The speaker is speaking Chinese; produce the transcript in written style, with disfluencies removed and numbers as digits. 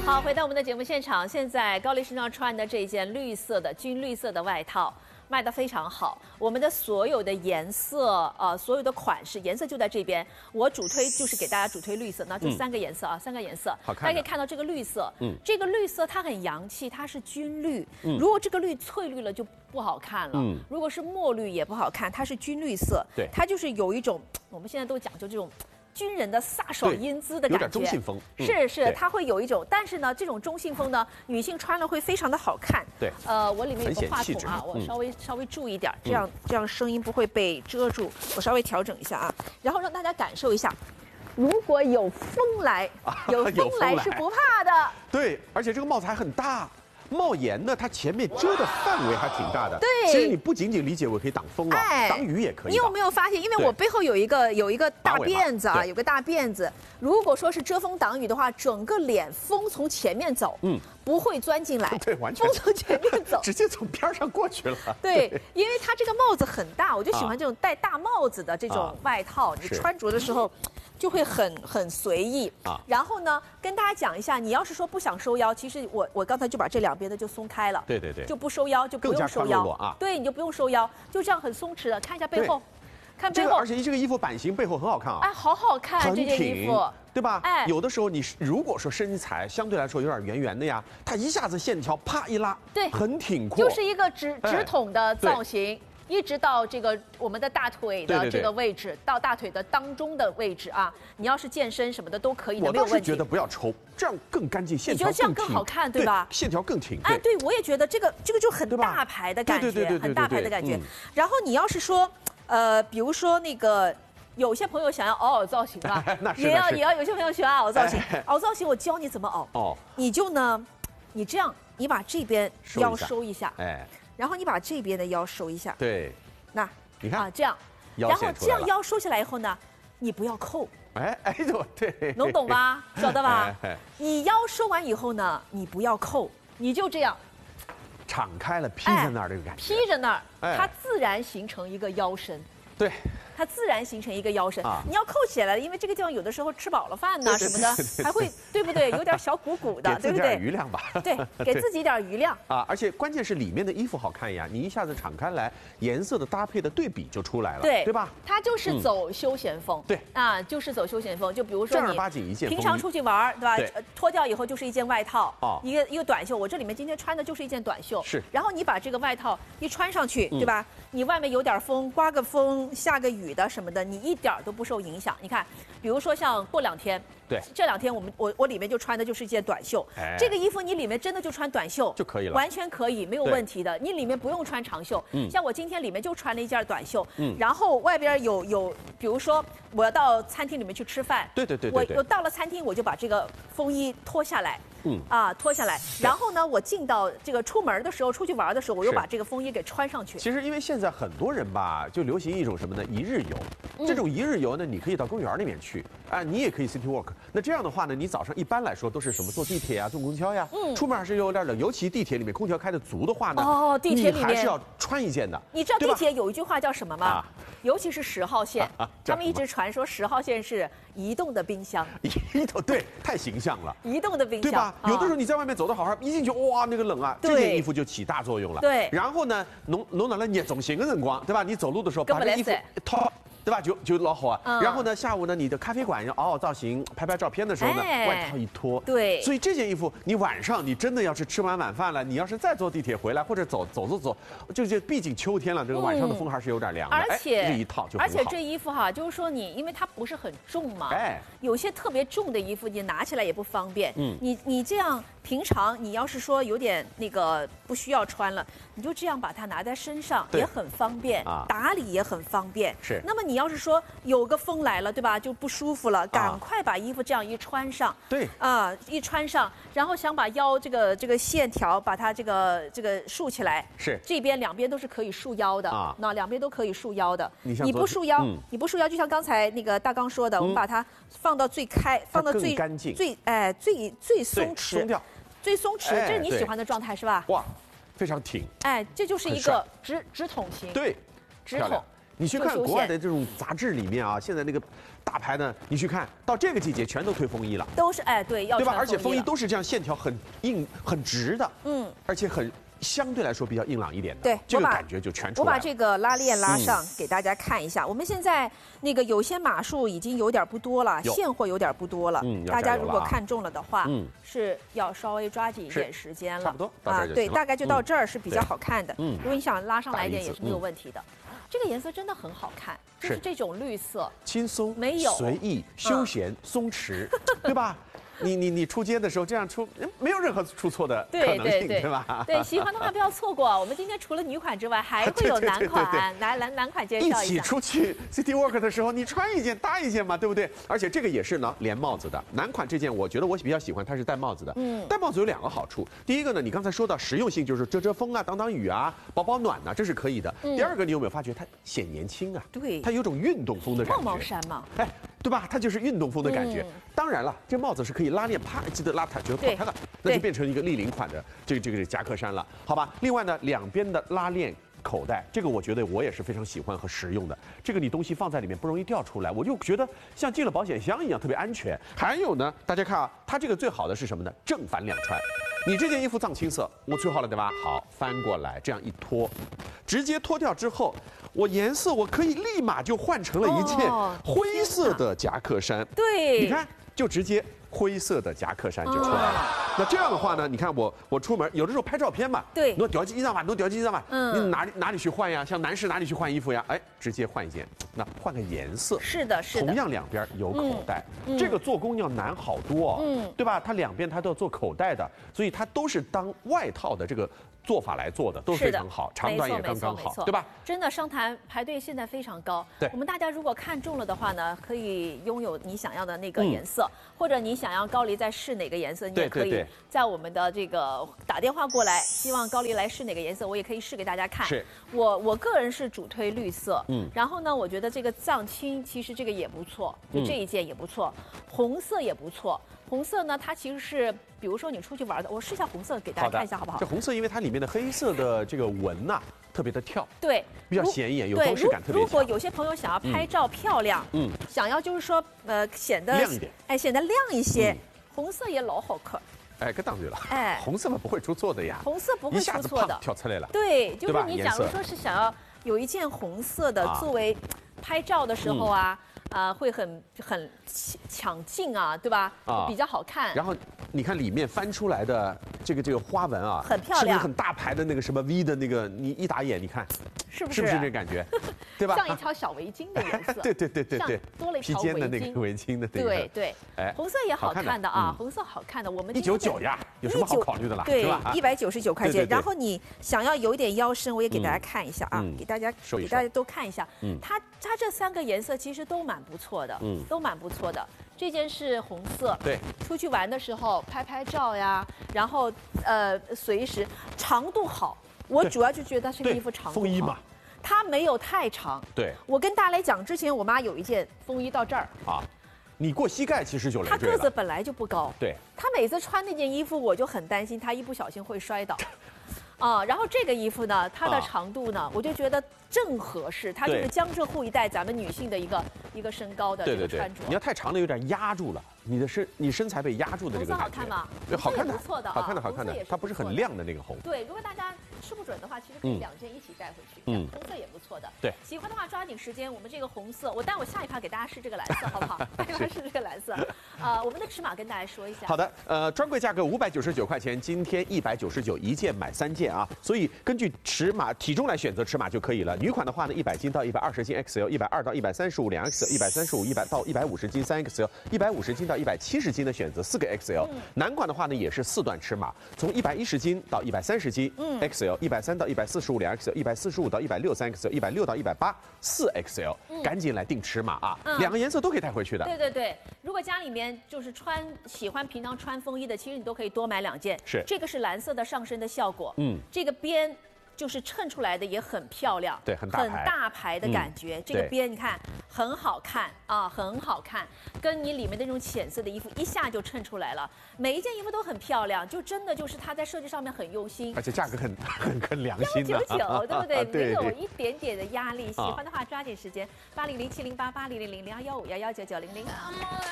好，回到我们的节目现场，现在高丽身上穿的这一件绿色的军绿色的外套卖得非常好。我们的所有的颜色，所有的款式，颜色就在这边。我主推就是给大家主推绿色，那就3个颜色啊，3个颜色。 好看。 大家可以看到这个绿色，这个绿色它很洋气，它是军绿。如果这个绿翠绿了就不好看了，如果是墨绿也不好看，它是军绿色。 对， 它就是有一种我们现在都讲究这种。军人的飒爽英姿的感觉， 有点中性风， 是，它会有一种，但是呢，这种中性风呢，女性穿了会非常的好看。 对， 我里面有个话筒啊，我稍微注意点，这样声音不会被遮住，我稍微调整一下啊，然后让大家感受一下，如果有风来，有风来是不怕的。 对，而且这个帽子还很大。帽檐呢，它前面遮的范围还挺大的。 对， 其实你不仅仅理解为可以挡风啊，挡雨也可以。 你有没有发现？因为我背后有一个大辫子啊，有个大辫子。如果说是遮风挡雨的话，整个脸风从前面走，不会钻进来。 对，完全风从前面走， 直接从边上过去了。 对，因为它这个帽子很大，我就喜欢这种戴大帽子的这种外套，你穿着的时候。就会很随意啊。然后呢，跟大家讲一下，你要是说不想收腰，其实我刚才就把这两边的就松开了。 对， 就不收腰，就不用收腰啊。对，你就不用收腰，就这样很松弛的。看一下背后，看背后， 而且这个衣服版型背后很好看啊。 哎，好好看这件衣服， 对吧？哎，有的时候你如果说身材相对来说有点圆圆的呀，它一下子线条啪一拉，对，很挺阔， 就是一个直筒的造型。一直到这个我们的大腿的这个位置，到大腿的当中的位置啊，你要是健身什么的都可以的，没有问题。 我倒是觉得不要抽，这样更干净，线条更挺。 你觉得这样更好看，对吧？ 线条更挺。 哎，对，我也觉得这个就很大牌的感觉，很大牌的感觉。然后你要是说，比如说那个。有些朋友想要嗷造型吧，也要有些朋友喜欢嗷造型。嗷造型我教你怎么嗷。哦，你就呢，你这样，你把这边腰收一下，哎，然后你把这边的腰收一下。 对， 那你看啊，这样，然后这样腰收起来以后呢，你不要扣。 哎，对， 能懂吧？晓得吧？你腰收完以后呢，你不要扣，你就这样， 敞开了，披在那儿这个感觉， 披着那儿，它自然形成一个腰身。 对。 它自然形成一个腰身，你要扣起来了，因为这个地方有的时候吃饱了饭呐什么的，还会对不对？有点小鼓鼓的，对不对？ 给自己点余量吧。 对，给自己点余量啊！而且关键是里面的衣服好看呀，你一下子敞开来，颜色的搭配的对比就出来了，对吧？ 它就是走休闲风， 对啊，就是走休闲风。就比如说正儿八经一件， 平常出去玩，对吧？脱掉以后就是一件外套，一个短袖。我这里面今天穿的就是一件短袖， 是。 然后你把这个外套一穿上去，对吧？你外面有点风，刮个风，下个雨的什么的，你一点都不受影响。你看，比如说像过2天， 对， 这2天我里面就穿的就是一件短袖，这个衣服你里面真的就穿短袖就可以了， 完全可以，没有问题的。你里面不用穿长袖，像我今天里面就穿了一件短袖，然后外边有，比如说我要到餐厅里面去吃饭， 对， 我到了餐厅我就把这个风衣脱下来。脱下来，然后呢，我进到这个出门的时候，出去玩的时候，我又把这个风衣给穿上去。 其实因为现在很多人吧，就流行一种什么呢？一日游。这种一日游呢，你可以到公园里面去啊，你也可以 city walk。那这样的话呢，你早上一般来说都是什么坐地铁啊，坐公交呀，出门还是有点冷，尤其地铁里面空调开的足的话呢， 地铁里面你还是要穿一件的。 你知道地铁有一句话叫什么吗？尤其是10号线，他们一直传说10号线是移动的冰箱。 对，太形象了。 移动的冰箱， 对吧？有的时候你在外面走得好好，一进去哇，那个冷啊，这件衣服就起大作用了。 对。 然后呢，侬拿了热中型的辰光，对吧？你走路的时候把这衣服套。对吧？就老好啊。然后呢，下午呢，你的咖啡馆要嗷造型、拍照片的时候呢，外套一脱。 对。 所以这件衣服，你晚上你真的要是吃完晚饭了，你要是再坐地铁回来，或者走，就毕竟秋天了，这个晚上的风还是有点凉的。 而且这一套就很好。 而且这衣服哈，就是说你，因为它不是很重嘛，有些特别重的衣服你拿起来也不方便。你这样平常你要是说有点那个不需要穿了，你就这样把它拿在身上也很方便，打理也很方便。 是。 那么你要是说有个风来了，对吧？就不舒服了，赶快把衣服这样一穿上。 对。 一穿上，然后想把腰这个线条把它这个束起来。 是。 这边两边都是可以束腰的啊，那两边都可以束腰的。 你不束腰，你不束腰，就像刚才那个大刚说的，我们把它放到最开，放到最干净， 最松弛， 松掉， 最松弛，这是你喜欢的状态是吧？ 哇，非常挺。 这就是一个直筒型。 对， 直筒。 你去看国外的这种杂志里面啊，现在那个大牌呢，你去看到这个季节全都推风衣了， 都是对，要对吧？而且风衣都是这样，线条很硬、很直的，而且相对来说比较硬朗一点的， 对， 这个感觉就全出来了。 我把这个拉链拉上给大家看一下。我们现在那个有些码数已经有点不多了，现货有点不多了。大家如果看中了的话，是要稍微抓紧一点时间了。 差不多啊， 对，大概就到这儿是比较好看的。如果你想拉上来一点也是没有问题的。这个颜色真的很好看，就是这种绿色， 轻松、 没有随意、休闲、松弛，对吧？你出街的时候这样出，没有任何出错的可能性，对吧？ 对，喜欢的话不要错过。我们今天除了女款之外，还会有男款，男款介绍一下。 一起出去 City Walk 的时候，你穿一件搭一件嘛，对不对？而且这个也是呢，连帽子的。男款这件，我觉得我比较喜欢，它是戴帽子的。戴帽子有2个好处。第一个呢，你刚才说到实用性，就是遮风啊、挡雨啊、保暖呐，这是可以的。第二个，你有没有发觉它显年轻啊？ 对， 它有种运动风的感觉。 帽衫嘛， 哎，对吧？它就是运动风的感觉。当然了，这帽子是可以拉链，啪，记得拉它就跑开了，那就变成一个立领款的这个夹克衫了，好吧？另外呢，两边的拉链口袋，这个我觉得我也是非常喜欢和实用的。这个你东西放在里面不容易掉出来，我就觉得像进了保险箱一样特别安全。还有呢，大家看啊，它这个最好的是什么呢？正反两穿。你这件衣服藏青色，我吹好了对吧？好，翻过来这样一脱，直接脱掉之后，我颜色我可以立马就换成了一件灰色的夹克衫。 对， 你看，就直接灰色的夹克衫就出来了。那这样的话呢，你看我出门有的时候拍照片嘛， 对， 侬掉进衣裳嘛，侬掉进衣裳嘛，你哪里去换呀？像男士哪里去换衣服呀？哎，直接换一件，那换个颜色， 是的，是的， 同样两边有口袋，这个做工要难好多，对吧？它两边它都要做口袋的，所以它都是当外套的这个做法来做的，都非常好，长短也刚刚好，对吧？ 真的商谈排队现在非常高， 对， 我们大家如果看中了的话呢，可以拥有你想要的那个颜色，或者你想要高丽再试哪个颜色，你也可以在我们的这个打电话过来，希望高丽来试哪个颜色，我也可以试给大家看。 是， 我个人是主推绿色，然后呢，我觉得这个藏青其实这个也不错，就这一件也不错，红色也不错。红色呢，它其实是，比如说你出去玩的，我试一下红色给大家看一下好不好？ 这红色因为它里面的黑色的这个纹呐，特别的跳， 对， 比较显眼，有装饰感特别强。 如果有些朋友想要拍照漂亮，想要就是说显得亮一点， 哎，显得亮一些，红色也老好看。 哎，跟当对了，哎，红色嘛不会出错的呀， 红色不会出错的， 跳出来了。 对，就是你假如说是想要有一件红色的作为拍照的时候啊。会很抢镜啊，对吧？比较好看。 然后你看里面翻出来的这个花纹啊， 很漂亮， 是很大牌的那个什么 V 的那个，你一打眼，你看是不是这感觉？对吧？ 像一条小围巾的颜色。 对， 像多了一条披肩的那个围巾的那个。 对，哎，红色也好看的啊，红色好看的。我们 199呀，有什么好考虑的啦？ 对，199块钱。然后你想要有一点腰身，我也给大家看一下啊，给大家都看一下。它这3个颜色其实都蛮不错的，都蛮不错的。这件是红色， 对， 出去玩的时候拍照呀，然后随时长度好。我主要就觉得这个衣服长度好， 风衣嘛， 它没有太长。 对， 我跟大雷讲，之前我妈有一件风衣到这儿啊，你过膝盖其实就累赘了。 她个子本来就不高， 对， 她每次穿那件衣服，我就很担心她一不小心会摔倒。然后这个衣服呢，它的长度呢，我就觉得正合适，它就是江浙沪一带咱们女性的一个身高的这个穿着。 你要太长了，有点压住了你身材被压住的这个感觉。 红色好看吗？ 对，好看的， 不错的， 好看的，它不是很亮的那个红。 对，如果大家吃不准的话，其实可以2件一起带回去。红色也不错的。 对， 喜欢的话抓紧时间，我们这个红色，我下一趴给大家试这个蓝色，好不好？下一趴试这个蓝色。我们的尺码跟大家说一下。 好的，专柜价格599块钱，今天199，一件买3件啊，所以根据尺码体重来选择尺码就可以了。女款的话呢，100斤到120斤 XL，120到135 2XL，135到150斤3XL，150斤到170斤的选择4个 XL。男款的话呢，也是4段尺码，从110斤到130斤XL，130到145 2XL，145到160 3XL，160到180 4XL。赶紧来定尺码啊，2个颜色都可以带回去的。 对，如果家里面就是喜欢平常穿风衣的，其实你都可以多买2件。 是， 这个是蓝色的上身的效果，这个边就是衬出来的也很漂亮， 对，很大牌的感觉。这个边你看很好看啊，很好看，跟你里面的那种浅色的衣服一下就衬出来了。每一件衣服都很漂亮，就真的就是它在设计上面很用心， 而且价格很良心的 ，199，对不对？ 对， 没有一点点的压力。喜欢的话抓紧时间，80070880000215119900。